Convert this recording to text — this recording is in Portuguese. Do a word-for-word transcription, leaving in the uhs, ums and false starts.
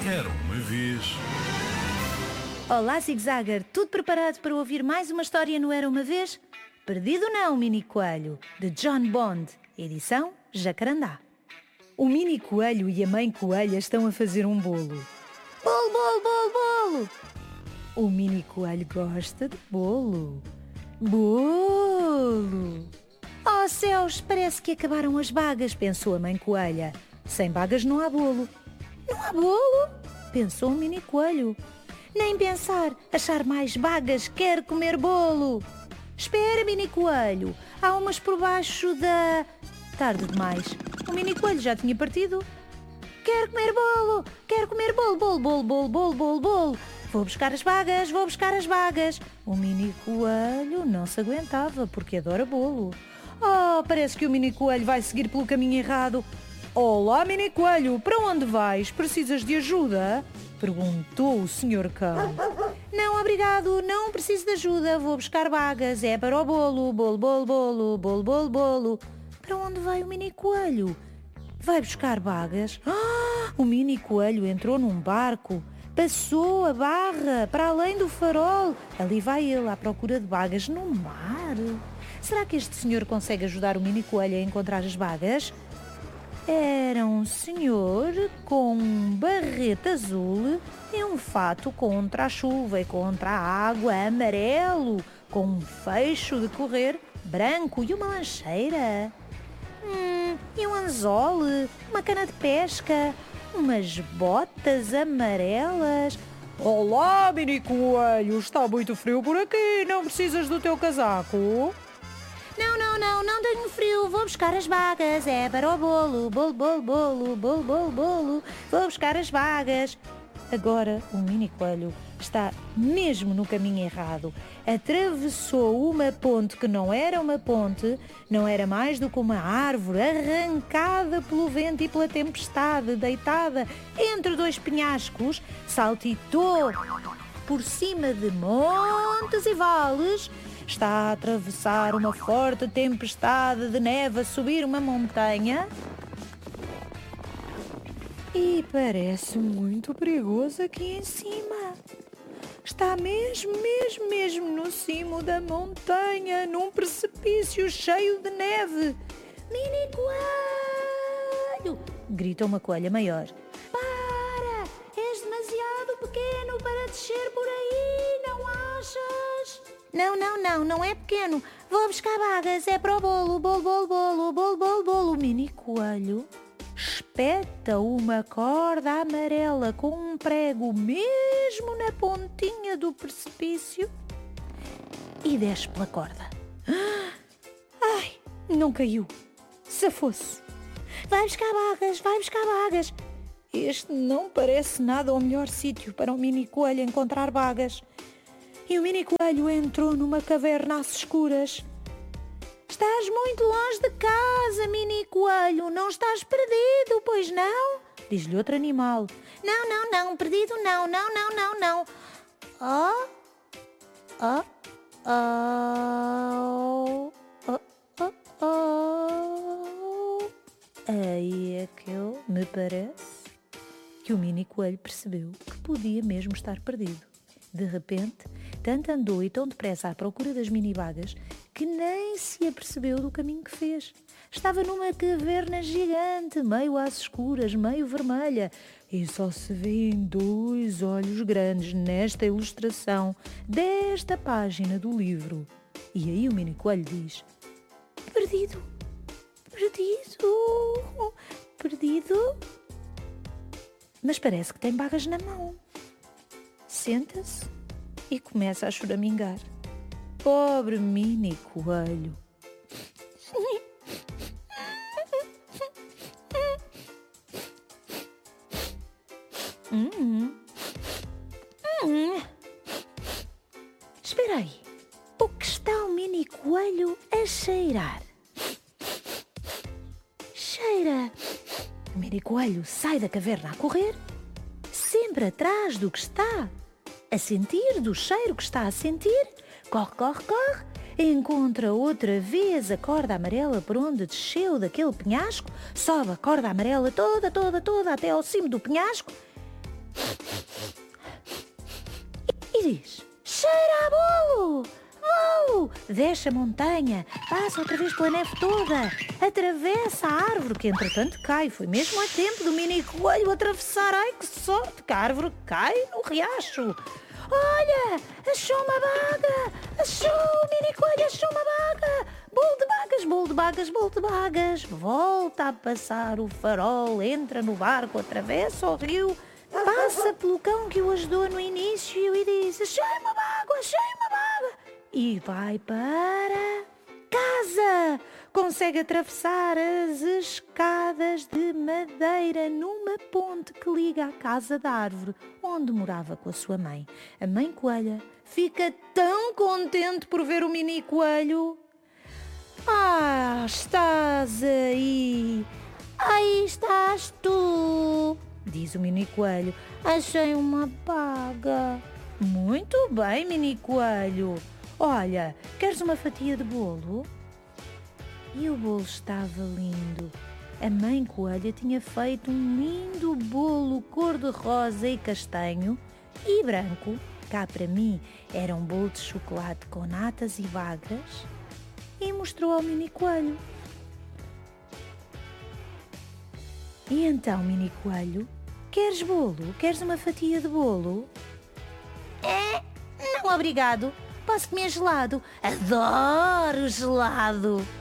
Era uma vez. Olá, Zig-Zagger, tudo preparado para ouvir mais uma história no Era Uma Vez? Perdido não, Mini Coelho, de John Bond, edição Jacarandá. O Mini Coelho e a Mãe Coelha estão a fazer um bolo. Bolo, bolo, bolo, bolo! O Mini Coelho gosta de bolo. Bolo! Oh céus, parece que acabaram as bagas, pensou a Mãe Coelha. Sem bagas não há bolo. Não há bolo? Pensou o Mini Coelho. Nem pensar, achar mais bagas, quer comer bolo. Espera, Mini Coelho, há umas por baixo da... Tarde demais, o Mini Coelho já tinha partido. Quero comer bolo, quero comer bolo, bolo, bolo, bolo, bolo, bolo, bolo. Vou buscar as bagas, vou buscar as bagas. O Mini Coelho não se aguentava porque adora bolo. Oh, parece que o Mini Coelho vai seguir pelo caminho errado. Olá, Mini Coelho, para onde vais? Precisas de ajuda? Perguntou o senhor Cão. Não, obrigado, não preciso de ajuda. Vou buscar bagas, é para o bolo. Bolo, bolo, bolo, bolo, bolo, bolo. Para onde vai o Mini Coelho? Vai buscar bagas? Ah, o Mini Coelho entrou num barco. Passou a barra para além do farol. Ali vai ele à procura de bagas no mar. Será que este senhor consegue ajudar o Mini Coelho a encontrar as bagas? Era um senhor com um barrete azul e um fato contra a chuva e contra a água amarelo, com um fecho de correr branco e uma lancheira. Hum, e um anzol, uma cana de pesca, umas botas amarelas. Olá, Mini Coelho, está muito frio por aqui, não precisas do teu casaco? Não, não, não, não tenho frio, vou buscar as bagas, é para o bolo, bolo, bolo, bolo, bolo, bolo, bolo, vou buscar as bagas. Agora o Mini Coelho está mesmo no caminho errado. Atravessou uma ponte que não era uma ponte, não era mais do que uma árvore arrancada pelo vento e pela tempestade, deitada entre dois penhascos, saltitou por cima de montes e vales. Está a atravessar uma forte tempestade de neve a subir uma montanha. E parece muito perigoso aqui em cima. Está mesmo, mesmo, mesmo no cimo da montanha, num precipício cheio de neve. Mini Coelho! Grita uma coelha maior. Para! És demasiado pequeno para descer por aí, não achas? Não, não, não, não é pequeno. Vou buscar bagas, é para o bolo, bolo, bolo, bolo, bolo, bolo, bolo. O Mini Coelho espeta uma corda amarela com um prego mesmo na pontinha do precipício e desce pela corda. Ai, não caiu. Se fosse. Vai buscar bagas, vai buscar bagas. Este não parece nada o melhor sítio para o Mini Coelho encontrar bagas. E o Mini Coelho entrou numa caverna às escuras. Estás muito longe de casa, Mini Coelho. Não estás perdido, pois não? Diz-lhe outro animal. Não, não, não, perdido não, não, não, não, não. Oh, oh, oh, oh, oh, oh. Aí é que eu, me parece, que o Mini Coelho percebeu que podia mesmo estar perdido. De repente, tanto andou e tão depressa à procura das mini-bagas que nem se apercebeu do caminho que fez. Estava numa caverna gigante, meio às escuras, meio vermelha, e só se vêem dois olhos grandes nesta ilustração desta página do livro. E aí o Mini Coelho diz: Perdido, perdido, perdido. Mas parece que tem bagas na mão. Senta-se e começa a choramingar. Pobre Mini Coelho. hum. Hum. Espera aí. O que está o Mini Coelho a cheirar? Cheira. O Mini Coelho sai da caverna a correr, sempre atrás do que está a sentir, do cheiro que está a sentir. Corre, corre, corre. Encontra outra vez a corda amarela por onde desceu daquele penhasco. Sobe a corda amarela toda, toda, toda até ao cimo do penhasco. E diz: cheira a bolo! Bolo! Desce a montanha, passa outra vez pela neve toda, atravessa a árvore, que entretanto cai. Foi mesmo a tempo do mini coelho atravessar. Ai, que sorte, que a árvore cai no riacho. Olha, achou uma baga! Achou, o mini coelho achou uma baga! Bolo de bagas, bolo de bagas, bolo de bagas. Volta a passar o farol, entra no barco, atravessa o rio, passa pelo cão que o ajudou no início e diz: achei uma baga, achei uma baga. E vai para casa. Consegue atravessar as escadas de madeira numa ponte que liga à casa da árvore onde morava com a sua mãe. A mãe coelha fica tão contente por ver o mini coelho. Ah, estás aí! Aí estás tu! Diz o mini coelho. Achei uma baga. Muito bem, mini coelho. Olha, queres uma fatia de bolo? E o bolo estava lindo. A mãe coelha tinha feito um lindo bolo cor-de-rosa e castanho e branco. Cá para mim era um bolo de chocolate com natas e bagas. E mostrou ao mini coelho. E então, mini coelho, queres bolo? Queres uma fatia de bolo? É, não obrigado. Posso comer gelado? Adoro gelado!